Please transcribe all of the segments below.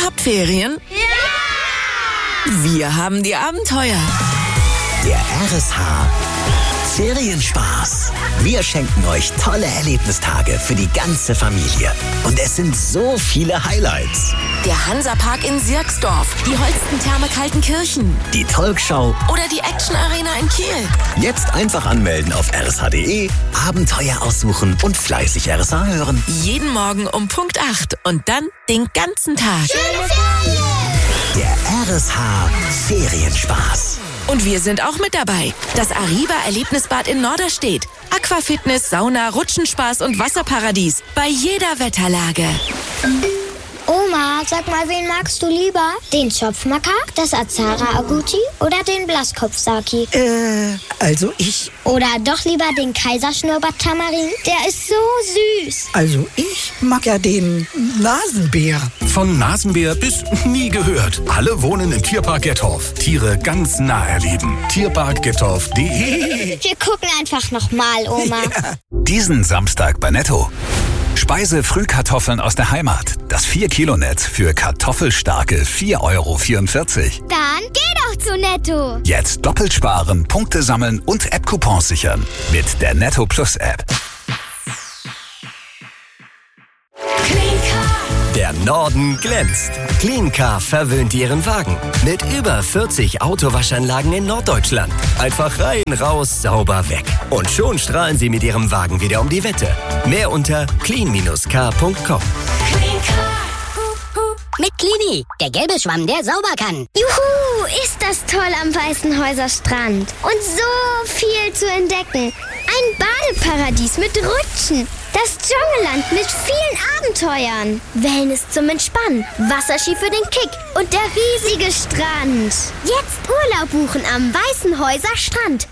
habt Ferien? Ja! Wir haben die Abenteuer. Der RSH Ferienspaß. Wir schenken euch tolle Erlebnistage für die ganze Familie. Und es sind so viele Highlights. Der Hansapark in Sierksdorf, die Holstentherme Kaltenkirchen, Die Talkshow oder die Action Arena in Kiel. jetzt einfach anmelden auf rsh.de, Abenteuer aussuchen und fleißig RSH hören. Jeden Morgen um Punkt 8 und dann den ganzen Tag. Schöne Ferien! Der RSH Ferienspaß. Und wir sind auch mit dabei. Das Arriva Erlebnisbad in Norderstedt. Aquafitness, Sauna, Rutschenspaß und Wasserparadies. Bei jeder Wetterlage. Oma, sag mal, wen magst du lieber? Den Zopfmakak, das Azara Aguchi oder den Blaskopf-Saki? Also ich Oder doch lieber den Kaiserschnurrbart-Tamarin? Der ist so süß. ich mag ja den Nasenbär. Von Nasenbär bis nie gehört. Alle wohnen im Tierpark Gettorf. Tiere ganz nah erleben. Tierparkgettorf.de. Wir gucken einfach nochmal, Oma. Diesen Samstag bei Netto. Speise-Frühkartoffeln aus der Heimat. Das 4-Kilo-Netz für kartoffelstarke 4,44 €. Dann geh doch zu Netto. Jetzt doppelt sparen, Punkte sammeln und App-Coupons sichern. Mit der Netto Plus App. Der Norden glänzt. Cleancar verwöhnt Ihren Wagen. Mit über 40 Autowaschanlagen in Norddeutschland. Einfach rein, raus, sauber weg. Und schon strahlen Sie mit Ihrem Wagen wieder um die Wette. Mehr unter clean-car.com. Mit Clini, der gelbe Schwamm, der sauber kann. Juhu, ist das toll am Weißenhäuser Strand. Und so viel zu entdecken. Ein Badeparadies mit Rutschen. Das Dschungelland mit vielen Abenteuern. Wellness zum Entspannen. Wasserski für den Kick. Und der riesige Strand. Jetzt Urlaub buchen am Weißenhäuser Strand.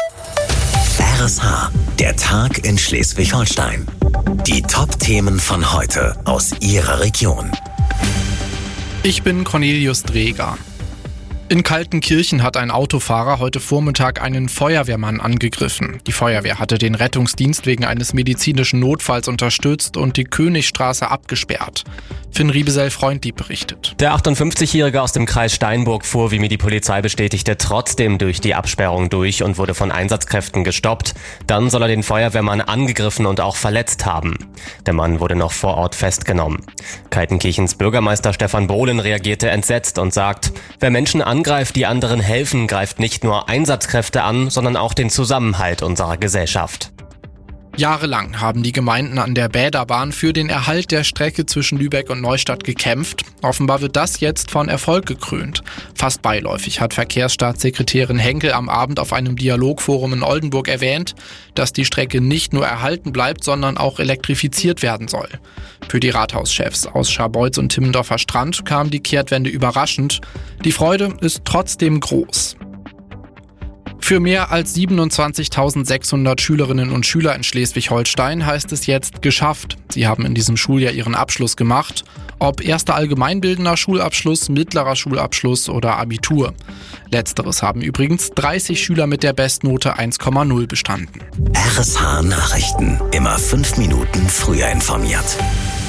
RSH, der Tag in Schleswig-Holstein. Die Top-Themen von heute aus Ihrer Region. Ich bin Cornelius Dreger. In Kaltenkirchen hat ein Autofahrer heute Vormittag einen Feuerwehrmann angegriffen. Die Feuerwehr hatte den Rettungsdienst wegen eines medizinischen Notfalls unterstützt und die Königstraße abgesperrt. Finn Riebesell-Freundlieb berichtet. Der 58-Jährige aus dem Kreis Steinburg fuhr, wie mir die Polizei bestätigte, trotzdem durch die Absperrung durch und wurde von Einsatzkräften gestoppt. Dann soll er den Feuerwehrmann angegriffen und auch verletzt haben. Der Mann wurde noch vor Ort festgenommen. Kaltenkirchens Bürgermeister Stefan Bohlen reagierte entsetzt und sagt, wer Menschen angreift, die anderen helfen, greift nicht nur Einsatzkräfte an, sondern auch den Zusammenhalt unserer Gesellschaft. Jahrelang haben die Gemeinden an der Bäderbahn für den Erhalt der Strecke zwischen Lübeck und Neustadt gekämpft. Offenbar wird das jetzt von Erfolg gekrönt. Fast beiläufig hat Verkehrsstaatssekretärin Henkel am Abend auf einem Dialogforum in Oldenburg erwähnt, dass die Strecke nicht nur erhalten bleibt, sondern auch elektrifiziert werden soll. Für die Rathauschefs aus Scharbeutz und Timmendorfer Strand kam die Kehrtwende überraschend. Die Freude ist trotzdem groß. Für mehr als 27.600 Schülerinnen und Schüler in Schleswig-Holstein heißt es jetzt geschafft. Sie haben in diesem Schuljahr ihren Abschluss gemacht. Ob erster allgemeinbildender Schulabschluss, mittlerer Schulabschluss oder Abitur. Letzteres haben übrigens 30 Schüler mit der Bestnote 1,0 bestanden. RSH Nachrichten. Immer 5 Minuten früher informiert.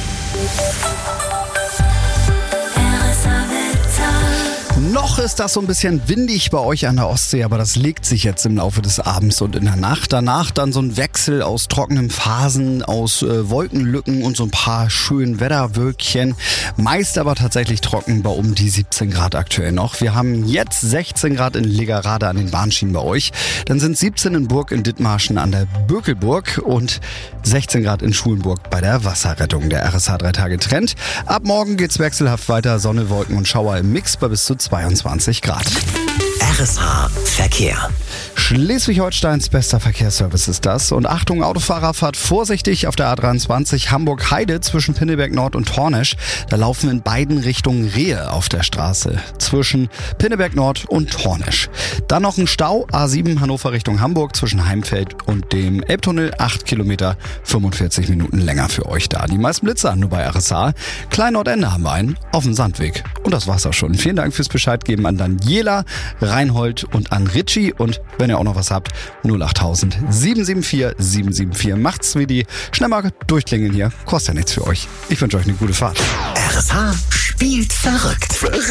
Noch ist das so ein bisschen windig bei euch an der Ostsee, aber das legt sich jetzt im Laufe des Abends und in der Nacht. Danach dann so ein Wechsel aus trockenen Phasen, aus Wolkenlücken und so ein paar schönen Wetterwölkchen. Meist aber tatsächlich trocken bei um die 17 Grad aktuell noch. Wir haben jetzt 16 Grad in Legerade an den Bahnschienen bei euch. Dann sind 17 in Burg in Dithmarschen an der Bökelburg und 16 Grad in Schulenburg bei der Wasserrettung. Der RSH 3 Tage Trend. Ab morgen geht's wechselhaft weiter. Sonne, Wolken und Schauer im Mix bei bis zu 22 Grad. RSH Verkehr. Schleswig-Holsteins bester Verkehrsservice ist das. Und Achtung, Autofahrer, fahrt vorsichtig auf der A23 Hamburg-Heide zwischen Pinneberg Nord und Hornesch. Da laufen in beiden Richtungen Rehe auf der Straße zwischen Pinneberg Nord und Hornesch. Dann noch ein Stau, A7 Hannover Richtung Hamburg zwischen Heimfeld und dem Elbtunnel. 8 Kilometer, 45 Minuten länger für euch da. Die meisten Blitzer nur bei RSH. Klein-Nordende haben wir einen auf dem Sandweg. Und das war's auch schon. Vielen Dank fürs Bescheid geben an Daniela, Reinhold und an Ritchie. Und wenn ihr auch noch was habt, 08000 774 774. Macht's wie die. Schnell mal durchklingeln hier. Kostet ja nichts für euch. Ich wünsche euch eine gute Fahrt. RSH spielt verrückt.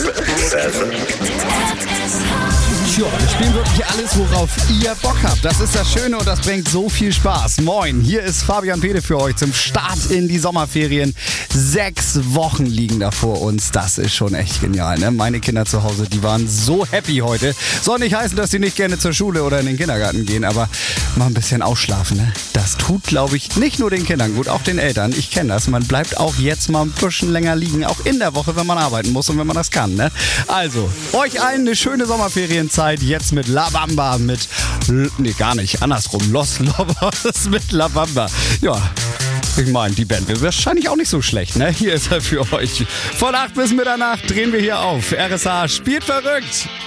Ja, wir spielen wirklich alles, worauf ihr Bock habt. Das ist das Schöne und das bringt so viel Spaß. Moin, hier ist Fabian Pede für euch zum Start in die Sommerferien. 6 Wochen liegen da vor uns. Das ist schon echt genial, ne? Meine Kinder zu Hause, die waren so happy heute. Soll nicht heißen, dass sie nicht gerne zur Schule oder in den Kindergarten gehen, aber mal ein bisschen ausschlafen, ne? Das tut, glaube ich, nicht nur den Kindern gut, auch den Eltern. Ich kenne das. Man bleibt auch jetzt mal ein bisschen länger liegen, auch in der Woche, wenn man arbeiten muss und wenn man das kann, ne? Also, euch allen eine schöne Sommerferienzeit. Jetzt mit La Bamba, nee, gar nicht, andersrum, Los Lobos mit La Bamba. Ja, ich meine, die Band wird wahrscheinlich auch nicht so schlecht, ne? Hier ist er für euch. Von 8 bis Mitternacht drehen wir hier auf. RSA spielt verrückt.